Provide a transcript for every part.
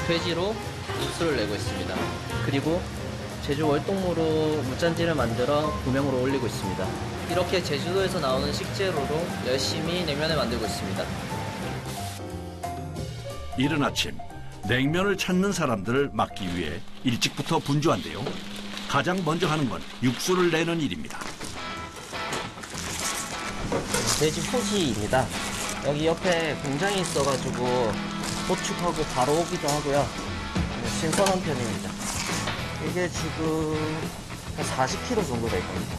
돼지로 육수를 내고 있습니다. 그리고 제주 월동무로 무짠지를 만들어 고명으로 올리고 있습니다. 이렇게 제주도에서 나오는 식재료로 열심히 냉면을 만들고 있습니다. 이른 아침 냉면을 찾는 사람들을 막기 위해 일찍부터 분주한데요. 가장 먼저 하는 건 육수를 내는 일입니다. 돼지 호지입니다. 여기 옆에 공장이 있어가지고 도축하고 바로 오기도 하고요. 신선한 편입니다. 이게 지금 한 40kg 정도 될 겁니다.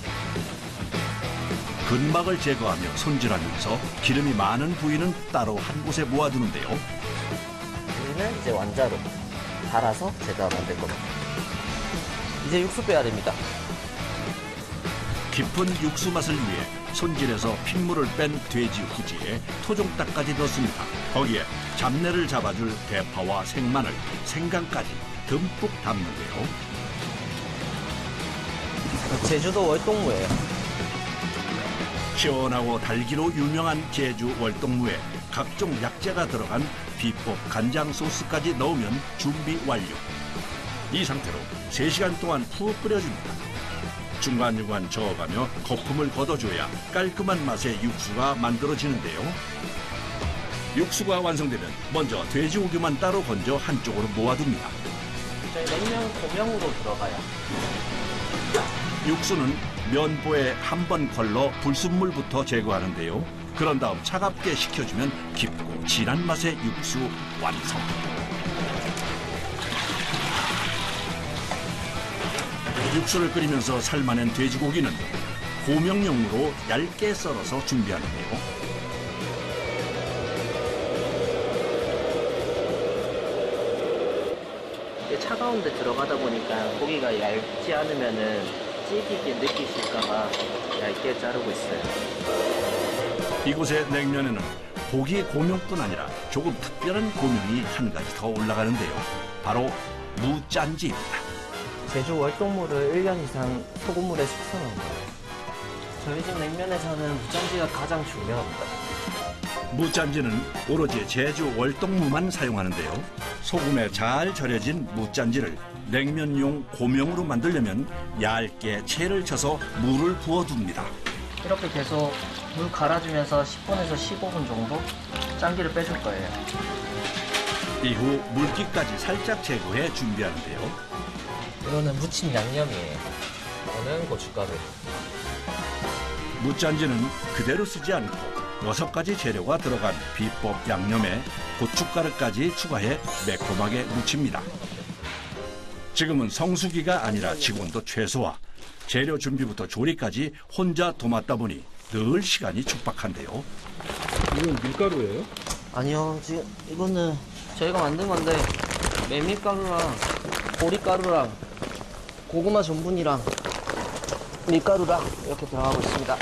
근막을 제거하며 손질하면서 기름이 많은 부위는 따로 한 곳에 모아두는데요. 여기는 이제 완자로 갈아서 제가 만들 겁니다. 이제 육수 빼야 됩니다. 깊은 육수 맛을 위해 손질해서 핏물을 뺀 돼지 후지에 토종닭까지 넣습니다. 거기에 잡내를 잡아줄 대파와 생마늘, 생강까지 듬뿍 담는데요. 제주도 월동무예요. 시원하고 달기로 유명한 제주 월동무에 각종 약재가 들어간 비법 간장 소스까지 넣으면 준비 완료. 이 상태로 3시간 동안 푹 끓여줍니다. 중간중간 저어가며 거품을 걷어줘야 깔끔한 맛의 육수가 만들어지는데요. 육수가 완성되면 먼저 돼지고기만 따로 건져 한쪽으로 모아둡니다. 저희 냉면 고명으로 들어가요. 육수는 면보에 한 번 걸러 불순물부터 제거하는데요. 그런 다음 차갑게 식혀주면 깊고 진한 맛의 육수 완성. 육수를 끓이면서 삶아낸 돼지고기는 고명용으로 얇게 썰어서 준비하는데요. 이게 차가운 데 들어가다 보니까 고기가 얇지 않으면은 질기게 느끼실까봐 얇게 자르고 있어요. 이곳의 냉면에는 고기 고명뿐 아니라 조금 특별한 고명이 한 가지 더 올라가는데요. 바로 무짠지입니다. 제주 월동무를 1년 이상 소금물에 숙성한 거예요. 저희 집 냉면에서는 무짠지가 가장 중요합니다. 무짠지는 오로지 제주 월동무만 사용하는데요. 소금에 잘 절여진 무짠지를 냉면용 고명으로 만들려면 얇게 채를 쳐서 물을 부어둡니다. 이렇게 계속 물 갈아주면서 10분에서 15분 정도 짠기를 빼줄 거예요. 이후 물기까지 살짝 제거해 준비하는데요. 이거는 무침 양념이에요. 이거는 고춧가루. 무짠지는 그대로 쓰지 않고 6가지 재료가 들어간 비법 양념에 고춧가루까지 추가해 매콤하게 무칩니다. 지금은 성수기가 아니라 직원도 최소화. 재료 준비부터 조리까지 혼자 도맡다 보니 늘 시간이 촉박한데요. 이건 밀가루예요? 아니요, 지금 이거는 저희가 만든 건데 메밀가루랑 보리가루랑 고구마 전분이랑 밀가루랑 이렇게 들어가고 있습니다.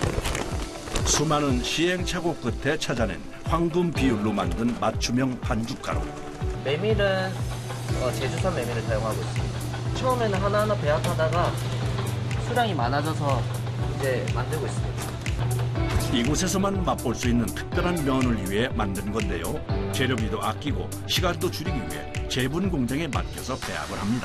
수많은 시행착오 끝에 찾아낸 황금 비율로 만든 맞춤형 반죽가루. 메밀은 제주산 메밀을 사용하고 있습니다. 처음에는 하나하나 배합하다가 수량이 많아져서 이제 만들고 있습니다. 이곳에서만 맛볼 수 있는 특별한 면을 위해 만든 건데요. 재료비도 아끼고 시간도 줄이기 위해 제분 공장에 맡겨서 배합을 합니다.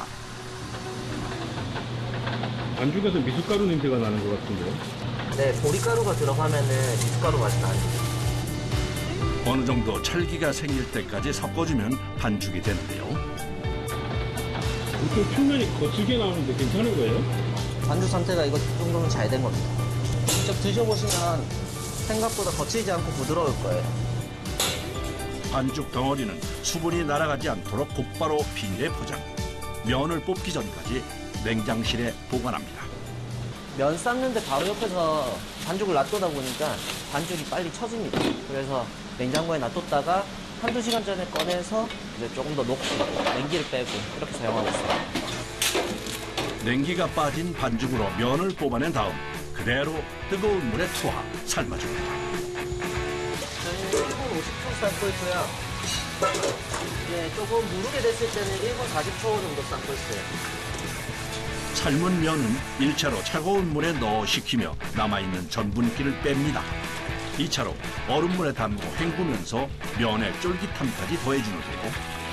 반죽에서 미숫가루 냄새가 나는 것 같은데요? 네, 보리가루가 들어가면은 미숫가루 맛이 나죠. 어느 정도 찰기가 생길 때까지 섞어주면 반죽이 되는데요. 이렇게 표면이 거칠게 나오는데 괜찮은 거예요? 반죽 상태가 이거 정도면 잘 된 겁니다. 직접 드셔보시면 생각보다 거칠지 않고 부드러울 거예요. 반죽 덩어리는 수분이 날아가지 않도록 곧바로 비닐에 포장. 면을 뽑기 전까지 냉장실에 보관합니다. 면 삶는데 바로 옆에서 반죽을 놔두다 보니까 반죽이 빨리 처집니다. 그래서 냉장고에 놔뒀다가 한두 시간 전에 꺼내서 이제 조금 더 녹고 냉기를 빼고 이렇게 사용하고 있어요. 냉기가 빠진 반죽으로 면을 뽑아낸 다음 그대로 뜨거운 물에 투하 삶아줍니다. 저희는 1분 50초 삶고 있고요. 이제 조금 무르게 됐을 때는 1분 40초 정도 삶고 있어요. 삶은 면은 1차로 차가운 물에 넣어 식히며 남아있는 전분기를 뺍니다. 2차로 얼음물에 담고 헹구면서 면의 쫄깃함까지 더해주는데요.